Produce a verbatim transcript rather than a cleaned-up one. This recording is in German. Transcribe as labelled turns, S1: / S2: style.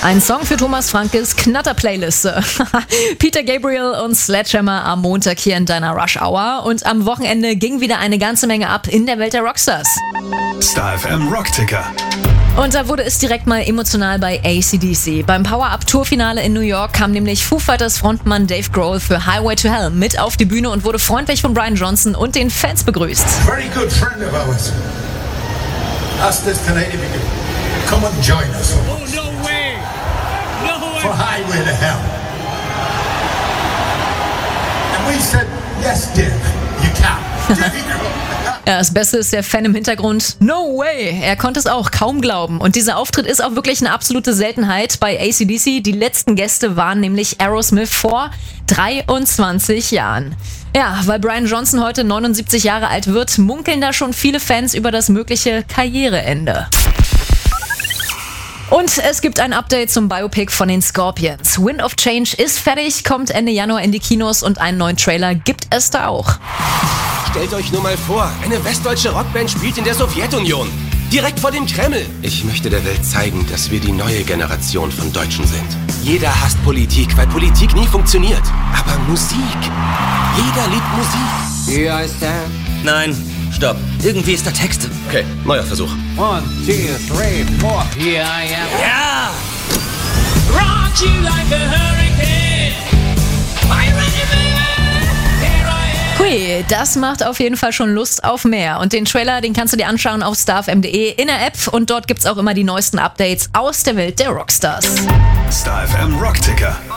S1: Ein Song für Thomas Frankes Knatter-Playliste. Peter Gabriel und Sledgehammer am Montag hier in deiner Rush Hour. Und am Wochenende ging wieder eine ganze Menge ab in der Welt der Rockstars.
S2: Star F M Rockticker.
S1: Und da wurde es direkt mal emotional bei A C D C. Beim Power-Up-Tour-Finale in New York kam nämlich Foo Fighters Frontmann Dave Grohl für Highway to Hell mit auf die Bühne und wurde freundlich von Brian Johnson und den Fans begrüßt.
S3: Very good friend of ours. Asked us today to be, come and join us.
S4: Oh, no way! No way!
S3: For Highway to Hell. And we said, yes, Dave, you can.
S1: Ja, das Beste ist der Fan im Hintergrund. No way! Er konnte es auch kaum glauben. Und dieser Auftritt ist auch wirklich eine absolute Seltenheit bei A C D C. Die letzten Gäste waren nämlich Aerosmith vor dreiundzwanzig Jahren. Ja, weil Brian Johnson heute neunundsiebzig Jahre alt wird, munkeln da schon viele Fans über das mögliche Karriereende. Und es gibt ein Update zum Biopic von den Scorpions. Wind of Change ist fertig, kommt Ende Januar in die Kinos und einen neuen Trailer gibt es da auch.
S5: Stellt euch nur mal vor, eine westdeutsche Rockband spielt in der Sowjetunion. Direkt vor dem Kreml. Ich möchte der Welt zeigen, dass wir die neue Generation von Deutschen sind. Jeder hasst Politik, weil Politik nie funktioniert. Aber Musik. Jeder liebt Musik.
S6: Hier ist er.
S7: Nein, stopp. Irgendwie ist der Text.
S5: Okay, neuer Versuch.
S6: One, two, three, four. Here I am.
S7: Ja!
S4: Rock you like a hurricane. Are you ready, baby? Here I am.
S1: Hui, das macht auf jeden Fall schon Lust auf mehr. Und den Trailer, den kannst du dir anschauen auf starfm punkt de in der App. Und dort gibt's auch immer die neuesten Updates aus der Welt der Rockstars.
S2: Star F M Rockticker.